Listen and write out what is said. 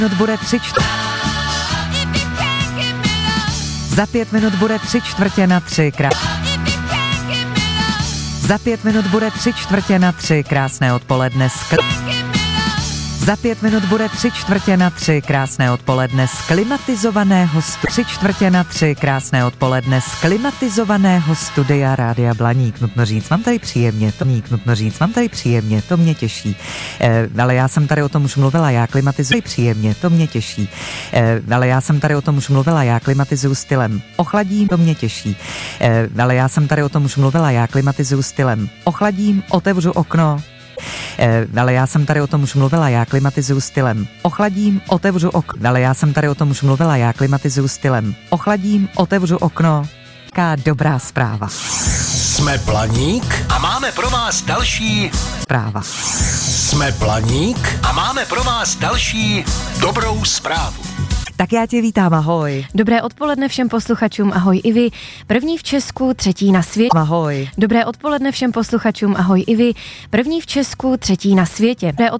minut bude Za 5 minut bude 3/4 krát. Za 5 minut bude 3/4 krásné odpoledne. Za 5 minut bude 3/4 krásné odpoledne z klimatizovaného 3/4 krásné odpoledne z klimatizovaného studia Rádia Blaník. Nutno říct, mám tady příjemně, to mě těší. Ale já jsem tady o tom už mluvila, já klimatizuji příjemně, to mě těší. Ale já jsem tady o tom už mluvila, já klimatizuji stylem ochladím, to mě těší. Ale já jsem tady o tom už mluvila, já klimatizuji stylem ochladím, otevřu okno. Ale já jsem tady o tom už mluvila, já klimatizuji stylem ochladím, otevřu okno. Ale já jsem tady o tom už mluvila, já klimatizuji stylem ochladím, otevřu okno. Taká dobrá zpráva. Jsme Blaník a máme pro vás další zpráva. Jsme Blaník a máme pro vás další dobrou zprávu. Tak já tě vítám, ahoj. Dobré odpoledne všem posluchačům, ahoj i vy. První v Česku, třetí na světě. Ahoj. Dobré odpoledne všem posluchačům, ahoj i vy. První v Česku, třetí na světě.